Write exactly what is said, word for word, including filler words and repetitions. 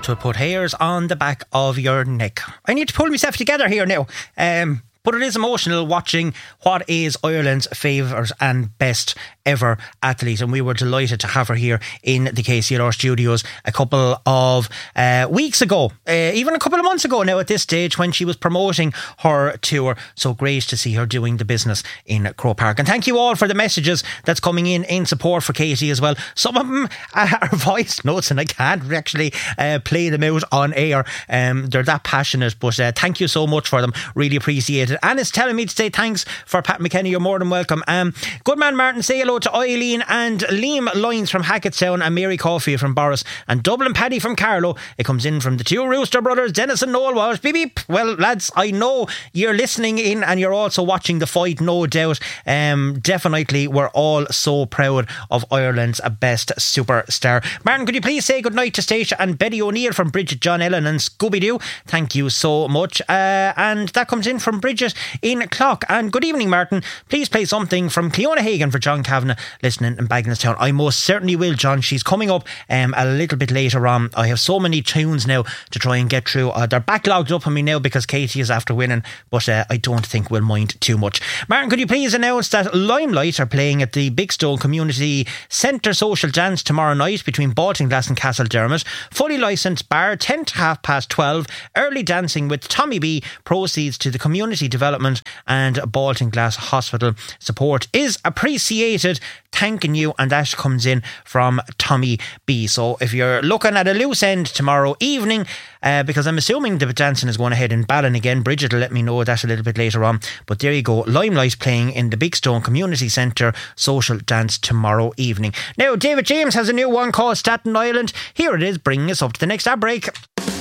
to put hairs on the back of your neck. I need to pull myself together here now. Um, but it is emotional watching what is Ireland's favourite and best ever athlete, and we were delighted to have her here in the K C L R studios a couple of uh, weeks ago, uh, even a couple of months ago now at this stage, when she was promoting her tour. So great to see her doing the business in Croke Park. And thank you all for the messages that's coming in in support for Katie as well. Some of them are voice notes and I can't actually uh, play them out on air. Um, they're that passionate, but uh, thank you so much for them. Really appreciate it. And it's telling me to say thanks for Pat McKenna. You're more than welcome. Um, good man Martin, say hello to Eileen and Liam Lyons from Hackettstown and Mary Coffey from Boris and Dublin Paddy from Carlow. It comes in from the two Rooster brothers, Dennis and Noel Walsh. Beep beep. Well, lads, I know you're listening in and you're also watching the fight, no doubt. Um, definitely, we're all so proud of Ireland's best superstar. Martin, could you please say good night to Stacia and Betty O'Neill from Bridget, John Ellen and Scooby-Doo? Thank you so much. Uh, and that comes in from Bridget in Clock. And good evening, Martin. Please play something from Cleona Hagan for John Kavanagh listening in Bagenalstown. I most certainly will, John. She's coming up um, a little bit later on. I have so many tunes now to try and get through. Uh, they're backlogged up on me now because Katie is after winning, but uh, I don't think we'll mind too much. Martin, could you please announce that Limelight are playing at the Big Stone Community Centre Social Dance tomorrow night between Baltinglass and Castledermot. Fully licensed bar, ten to half past twelve. Early dancing with Tommy B. Proceeds to the Community Development and Baltinglass Hospital. Support is appreciated. Thanking you, and that comes in from Tommy B. So if you're looking at a loose end tomorrow evening, uh, because I'm assuming the dancing is going ahead in Ballin again, Bridget will let me know that a little bit later on, but there you go, Limelight playing in the Big Stone Community Centre Social Dance tomorrow evening. Now David James has a new one called Staten Island. Here it is, bringing us up to the next ad break.